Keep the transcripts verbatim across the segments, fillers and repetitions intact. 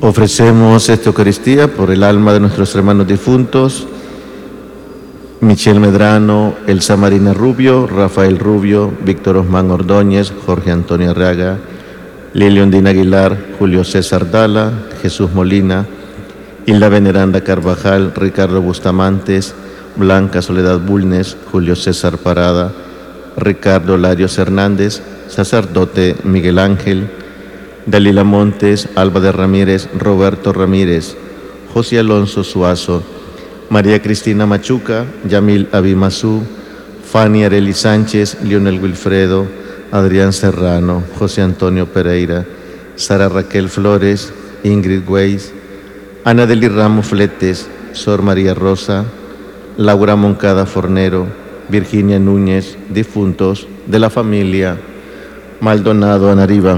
Ofrecemos esta Eucaristía por el alma de nuestros hermanos difuntos, Michelle Medrano, Elsa Marina Rubio, Rafael Rubio, Víctor Osman Ordóñez, Jorge Antonio Arreaga, Lilian Dina Aguilar, Julio César Dala, Jesús Molina, Hilda Veneranda Carvajal, Ricardo Bustamantes, Blanca Soledad Bulnes, Julio César Parada, Ricardo Larios Hernández, sacerdote Miguel Ángel, Dalila Montes, Alba de Ramírez, Roberto Ramírez, José Alonso Suazo, María Cristina Machuca, Yamil Abimazú, Fanny Areli Sánchez, Lionel Wilfredo, Adrián Serrano, José Antonio Pereira, Sara Raquel Flores, Ingrid Weiss, Ana Deli Ramos Fletes, Sor María Rosa, Laura Moncada Fornero, Virginia Núñez, difuntos de la familia Maldonado Anariba,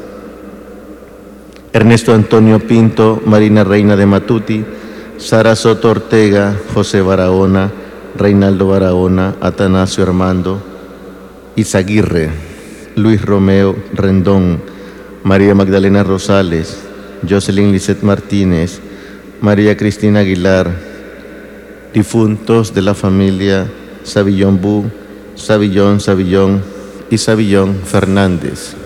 Ernesto Antonio Pinto, Marina Reina de Matuti, Sara Soto Ortega, José Barahona, Reinaldo Barahona, Atanasio Armando, Izaguirre, Luis Romeo Rendón, María Magdalena Rosales, Jocelyn Lisset Martínez, María Cristina Aguilar, difuntos de la familia Savillón Bu, Savillón Savillón y Savillón Fernández.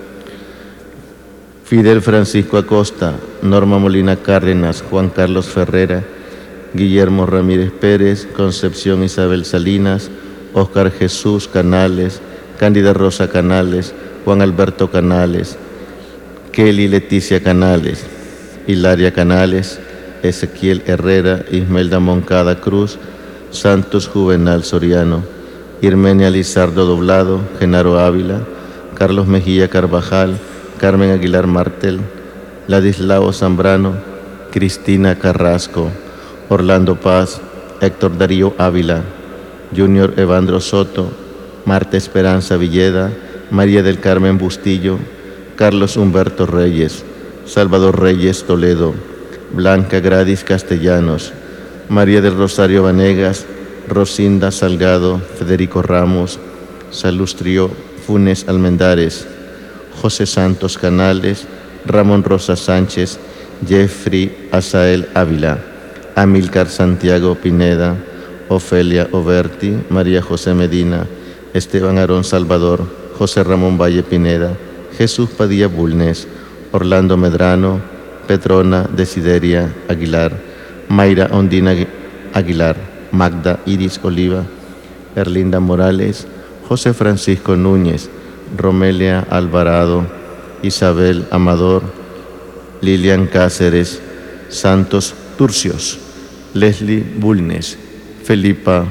Fidel Francisco Acosta, Norma Molina Cárdenas, Juan Carlos Ferrera, Guillermo Ramírez Pérez, Concepción Isabel Salinas, Óscar Jesús Canales, Cándida Rosa Canales, Juan Alberto Canales, Kelly Leticia Canales, Hilaria Canales, Ezequiel Herrera, Ismelda Moncada Cruz, Santos Juvenal Soriano, Irmenia Lizardo Doblado, Genaro Ávila, Carlos Mejía Carvajal, Carmen Aguilar Martel, Ladislao Zambrano, Cristina Carrasco, Orlando Paz, Héctor Darío Ávila, Junior Evandro Soto, Marta Esperanza Villeda, María del Carmen Bustillo, Carlos Humberto Reyes, Salvador Reyes Toledo, Blanca Gradis Castellanos, María del Rosario Vanegas, Rosinda Salgado, Federico Ramos, Salustrio Funes Almendares, José Santos Canales, Ramón Rosa Sánchez, Jeffrey Asael Ávila, Amílcar Santiago Pineda, Ofelia Oberti, María José Medina, Esteban Aarón Salvador, José Ramón Valle Pineda, Jesús Padilla Bulnes, Orlando Medrano, Petrona Desideria Aguilar, Mayra Ondina Aguilar, Magda Iris Oliva, Erlinda Morales, José Francisco Núñez, Romelia Alvarado, Isabel Amador, Lilian Cáceres, Santos Turcios, Leslie Bulnes, Felipa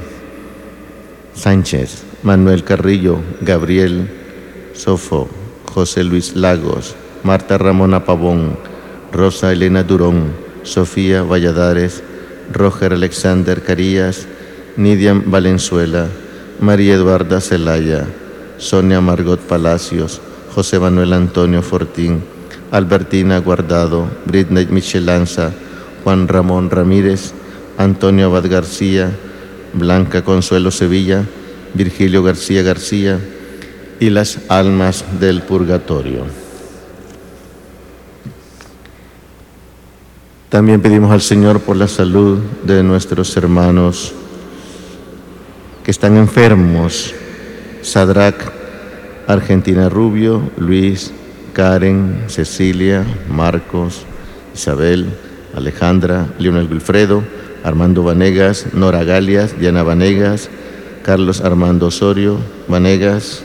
Sánchez, Manuel Carrillo, Gabriel Sofo, José Luis Lagos, Marta Ramona Pavón, Rosa Elena Durón, Sofía Valladares, Roger Alexander Carías, Nidia Valenzuela, María Eduarda Celaya, Sonia Margot Palacios, José Manuel Antonio Fortín, Albertina Guardado, Britney Michelanza, Juan Ramón Ramírez, Antonio Abad García, Blanca Consuelo Sevilla, Virgilio García García y las almas del purgatorio. También pedimos al Señor por la salud de nuestros hermanos que están enfermos, Sadrac, Argentina Rubio, Luis, Karen, Cecilia, Marcos, Isabel, Alejandra, Leonel Wilfredo, Armando Vanegas, Nora Galias, Diana Vanegas, Carlos Armando Osorio Vanegas,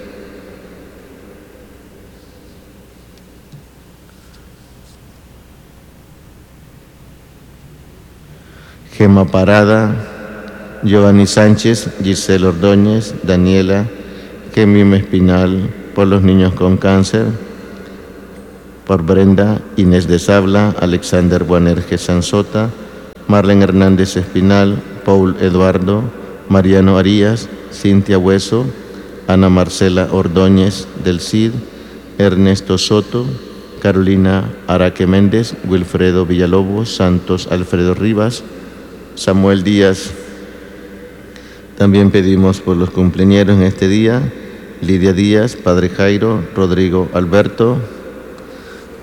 Gema Parada, Giovanni Sánchez, Giselle Ordóñez, Daniela, Kemime Espinal, por los niños con cáncer, por Brenda, Inés de Sabla, Alexander Buanerge Sansota, Marlene Hernández Espinal, Paul Eduardo, Mariano Arias, Cintia Hueso, Ana Marcela Ordóñez del Cid, Ernesto Soto, Carolina Araque Méndez, Wilfredo Villalobos, Santos Alfredo Rivas, Samuel Díaz. También pedimos por los cumpleaños en este día, Lidia Díaz, Padre Jairo, Rodrigo Alberto,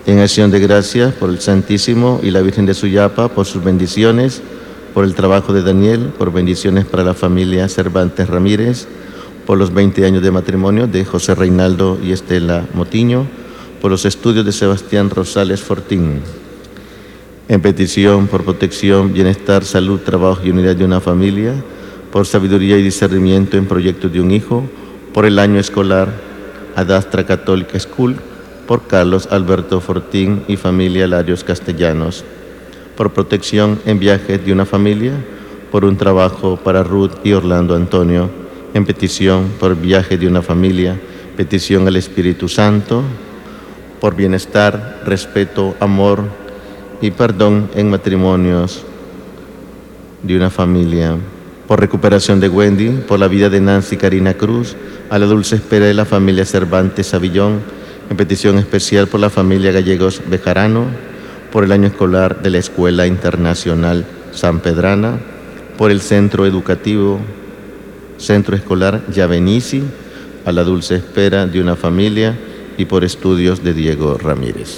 En acción de gracias por el Santísimo y la Virgen de Suyapa, por sus bendiciones, por el trabajo de Daniel, por bendiciones para la familia Cervantes Ramírez, por los veinte años de matrimonio de José Reinaldo y Estela Motiño, por los estudios de Sebastián Rosales Fortín. En petición por protección, bienestar, salud, trabajo y unidad de una familia, por sabiduría y discernimiento en proyectos de un hijo, por el año escolar Adastra Católica School, por Carlos Alberto Fortín y familia Larios Castellanos, por protección en viajes de una familia, por un trabajo para Ruth y Orlando Antonio, en petición por viaje de una familia, petición al Espíritu Santo, por bienestar, respeto, amor y perdón en matrimonios de una familia, por recuperación de Wendy, por la vida de Nancy Karina Cruz, a la dulce espera de la familia Cervantes Avillón, en petición especial por la familia Gallegos Bejarano, por el año escolar de la Escuela Internacional San Pedrana, por el Centro Educativo Centro Escolar Yavenici, a la dulce espera de una familia y por estudios de Diego Ramírez.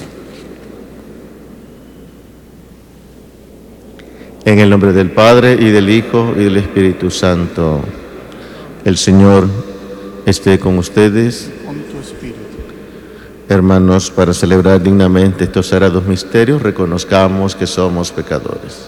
En el nombre del Padre, y del Hijo, y del Espíritu Santo. El Señor esté con ustedes. Con tu espíritu. Hermanos, para celebrar dignamente estos sagrados misterios, reconozcamos que somos pecadores.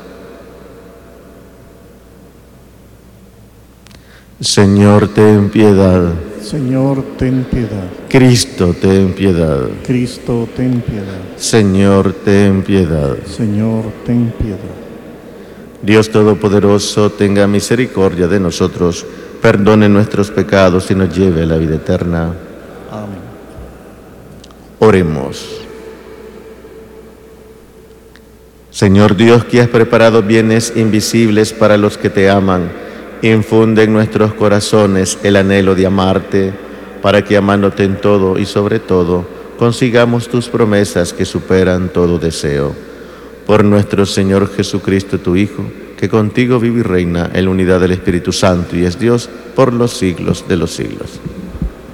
Señor, ten piedad. Señor, ten piedad. Cristo, ten piedad. Cristo, ten piedad. Señor, ten piedad. Señor, ten piedad. Dios Todopoderoso, tenga misericordia de nosotros, perdone nuestros pecados y nos lleve a la vida eterna. Amén. Oremos. Señor Dios, que has preparado bienes invisibles para los que te aman, infunde en nuestros corazones el anhelo de amarte, para que amándote en todo y sobre todo, consigamos tus promesas que superan todo deseo. Por nuestro Señor Jesucristo, tu Hijo, que contigo vive y reina en la unidad del Espíritu Santo y es Dios por los siglos de los siglos.